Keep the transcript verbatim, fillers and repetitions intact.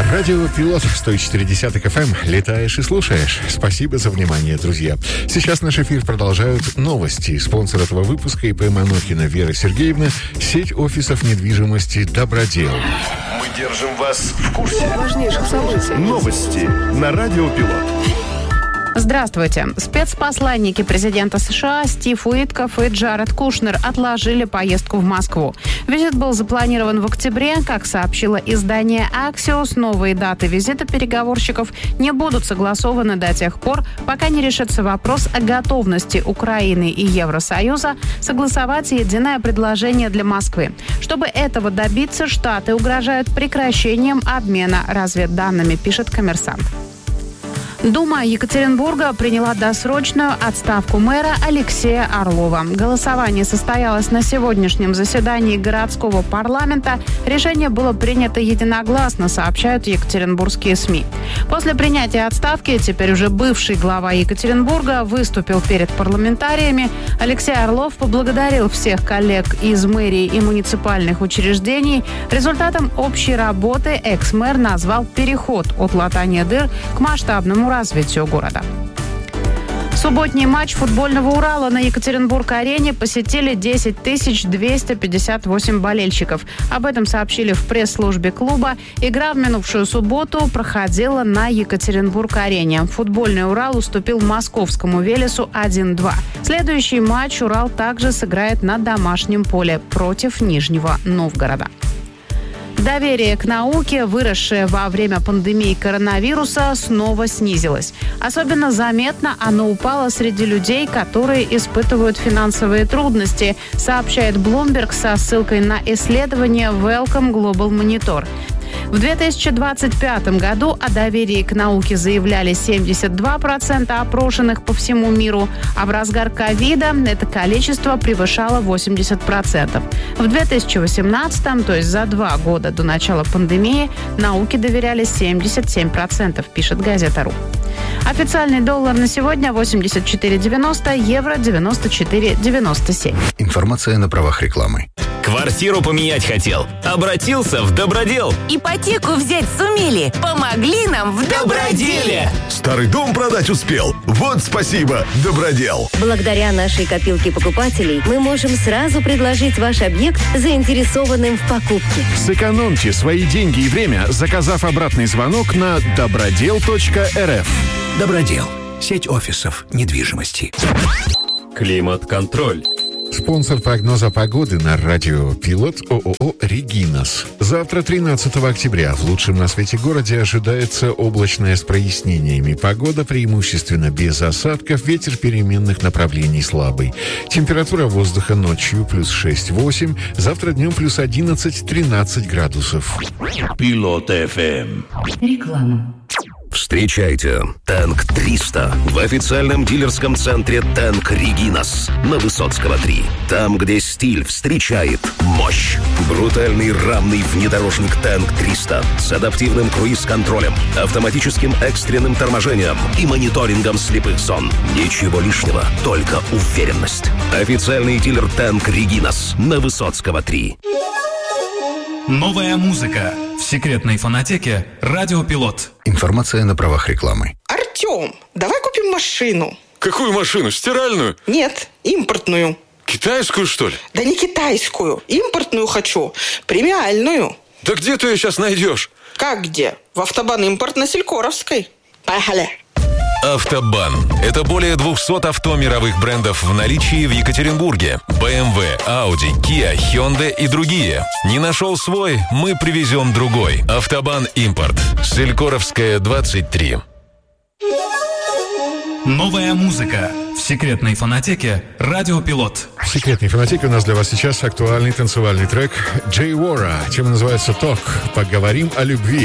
Радио Пилот сто четыре десятых эф эм. Летаешь и слушаешь. Спасибо за внимание, друзья. Сейчас наш эфир продолжают новости. Спонсор этого выпуска ИП Манохина Вера Сергеевна, сеть офисов недвижимости «Добродел». Мы держим вас в курсе важнейших событий. Новости на Радио Пилот. Здравствуйте. Спецпосланники президента США Стив Уитков и Джаред Кушнер отложили поездку в Москву. Визит был запланирован в октябре. Как сообщило издание Axios, новые даты визита переговорщиков не будут согласованы до тех пор, пока не решится вопрос о готовности Украины и Евросоюза согласовать единое предложение для Москвы. Чтобы этого добиться, Штаты угрожают прекращением обмена разведданными, пишет «Коммерсант». Дума Екатеринбурга приняла досрочную отставку мэра Алексея Орлова. Голосование состоялось на сегодняшнем заседании городского парламента. Решение было принято единогласно, сообщают екатеринбургские СМИ. После принятия отставки теперь уже бывший глава Екатеринбурга выступил перед парламентариями. Алексей Орлов поблагодарил всех коллег из мэрии и муниципальных учреждений. Результатом общей работы экс-мэр назвал переход от латания дыр к масштабному развитию города. Субботний матч футбольного Урала на Екатеринбург-арене посетили десять тысяч двести пятьдесят восемь болельщиков. Об этом сообщили в пресс-службе клуба. Игра в минувшую субботу проходила на Екатеринбург-арене. Футбольный Урал уступил московскому Велесу один-два. Следующий матч Урал также сыграет на домашнем поле против Нижнего Новгорода. Доверие к науке, выросшее во время пандемии коронавируса, снова снизилось. Особенно заметно оно упало среди людей, которые испытывают финансовые трудности, сообщает Bloomberg со ссылкой на исследование Wellcome Global Monitor. В две тысячи двадцать пятом году о доверии к науке заявляли семьдесят два процента опрошенных по всему миру, а в разгар ковида это количество превышало восемьдесят процентов. В две тысячи восемнадцатом, то есть за два года до начала пандемии, науке доверяли семьдесят семь процентов, пишет газета.ру. Официальный доллар на сегодня восемьдесят четыре девяносто, евро девяносто четыре девяносто семь. Информация на правах рекламы. Квартиру поменять хотел? Обратился в Добродел. Ипотеку взять сумели? Помогли нам в Доброделе. Старый дом продать успел? Вот спасибо, Добродел. Благодаря нашей копилке покупателей мы можем сразу предложить ваш объект заинтересованным в покупке. Сэкономьте свои деньги и время, заказав обратный звонок на добродел точка эр эф. Добродел. Сеть офисов недвижимости. Климат-контроль. Спонсор прогноза погоды на радио Пилот ООО «Регинас». Завтра, тринадцатого октября, в лучшем на свете городе ожидается облачная с прояснениями. Погода преимущественно без осадков, ветер переменных направлений слабый. Температура воздуха ночью плюс шесть-восемь, завтра днем плюс одиннадцать-тринадцать градусов. Пилот эф эм. Реклама. Встречайте «Тэнк триста» в официальном дилерском центре «Тэнк Регинас» на Высоцкого три. Там, где стиль встречает мощь. Брутальный рамный внедорожник «Тэнк триста» с адаптивным круиз-контролем, автоматическим экстренным торможением и мониторингом слепых зон. Ничего лишнего, только уверенность. Официальный дилер «Тэнк Регинас» на Высоцкого три. Новая музыка в секретной фонотеке «Радио Пилот». Информация на правах рекламы. Артем, давай купим машину. Какую машину? Стиральную? Нет, импортную. Китайскую, что ли? Да не китайскую. Импортную хочу. Премиальную. Да где ты ее сейчас найдешь? Как где? В Автобан Импорт на Селькоровской. Поехали. Автобан. Это более двухсот авто мировых брендов в наличии в Екатеринбурге. бэ эм вэ, Audi, Kia, Hyundai и другие. Не нашел свой? Мы привезем другой. Автобан Импорт. Селькоровская, двадцать три. Новая музыка в секретной фонотеке «Радио Пилот». В секретной фонотеке у нас для вас сейчас актуальный танцевальный трек Джей Уора. Тема называется «Ток». Поговорим о любви.